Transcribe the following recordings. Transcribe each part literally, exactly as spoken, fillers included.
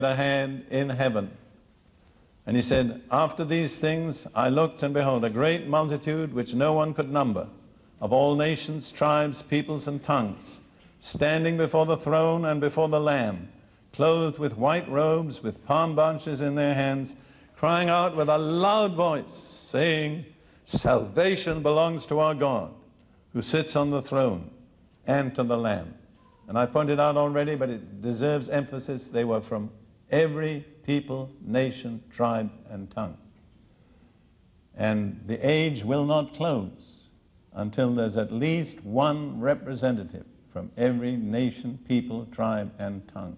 ahead in heaven. And he said, after these things I looked, and behold, a great multitude which no one could number, of all nations, tribes, peoples, and tongues, standing before the throne and before the Lamb, clothed with white robes, with palm branches in their hands, crying out with a loud voice, saying, salvation belongs to our God, who sits on the throne, and to the Lamb. And I pointed out already, but it deserves emphasis, they were from every people, nation, tribe, and tongue. And the age will not close until there's at least one representative from every nation, people, tribe, and tongue.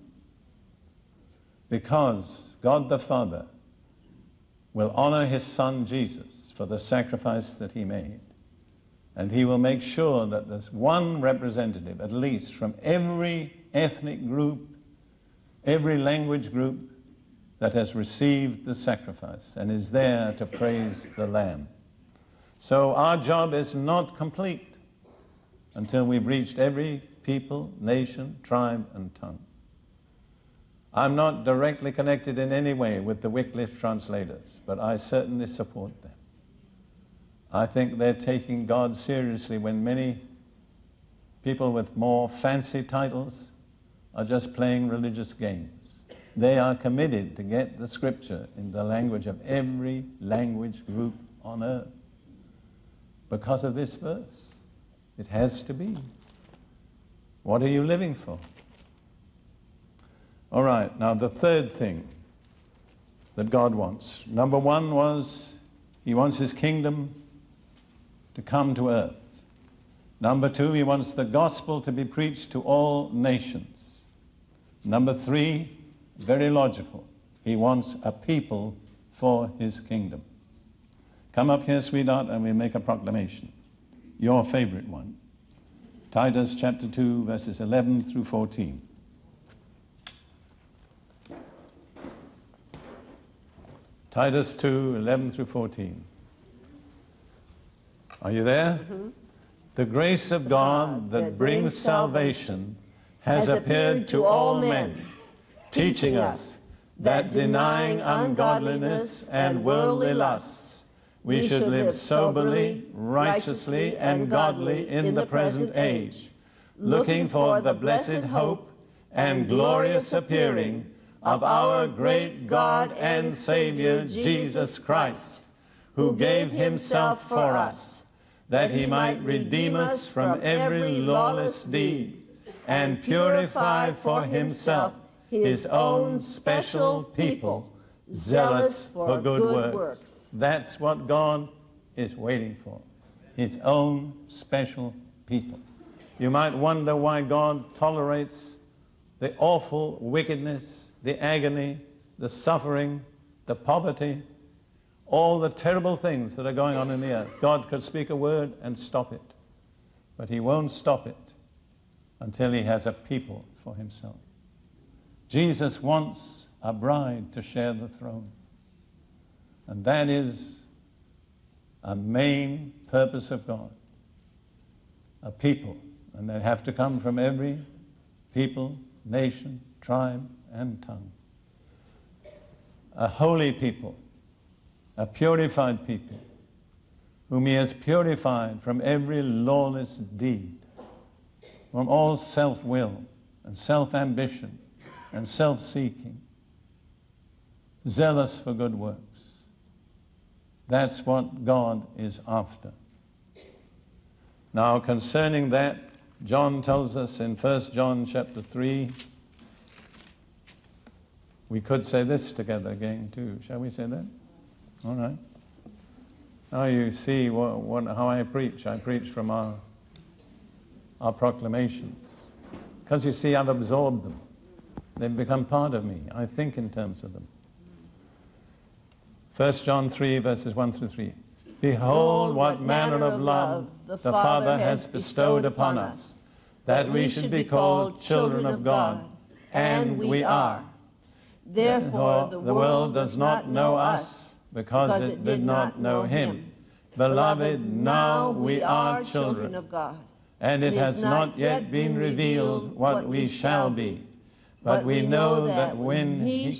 Because God the Father will honor his Son Jesus for the sacrifice that he made. And he will make sure that there's one representative, at least, from every ethnic group, every language group that has received the sacrifice and is there to praise the Lamb. So our job is not complete until we've reached every people, nation, tribe, and tongue. I'm not directly connected in any way with the Wycliffe translators, but I certainly support them. I think they're taking God seriously when many people with more fancy titles are just playing religious games. They are committed to get the scripture in the language of every language group on earth. Because of this verse, it has to be. What are you living for? All right, now the third thing that God wants. Number one was he wants his kingdom to come to earth. Number two, he wants the gospel to be preached to all nations. Number three, very logical, he wants a people for his kingdom. Come up here, sweetheart, and we make a proclamation. Your favorite one. Titus chapter two, verses eleven through fourteen. Titus two, eleven through fourteen. Are you there? Mm-hmm. The grace of God that brings salvation has appeared to all men, teaching us that denying ungodliness and worldly lusts, we should live soberly, righteously, and godly in the present age, looking for the blessed hope and glorious appearing of our great God and Savior, Jesus Christ, who gave himself for us, that he might redeem us from every lawless deed and purify for himself his own special people, zealous for good works. That's what God is waiting for, his own special people. You might wonder why God tolerates the awful wickedness, the agony, the suffering, the poverty, all the terrible things that are going on in the earth. God could speak a word and stop it, but he won't stop it until he has a people for himself. Jesus wants a bride to share the throne, and that is a main purpose of God, a people, and they have to come from every people, nation, tribe, and tongue. A holy people, a purified people, whom he has purified from every lawless deed, from all self-will and self-ambition and self-seeking, zealous for good works. That's what God is after. Now, concerning that, John tells us in First John chapter three, we could say this together again too. Shall we say that? All right. Now you see what, what, how I preach. I preach from our, our proclamations. Because you see, I've absorbed them. They've become part of me. I think in terms of them. First John three, verses one through three. Behold, what manner of love the Father has bestowed upon us, that we should be called children of God, and we are. Therefore the world does not know us, because it did not know him. Beloved, now we are children of God, and it has not yet been revealed what we shall be. But we know that when he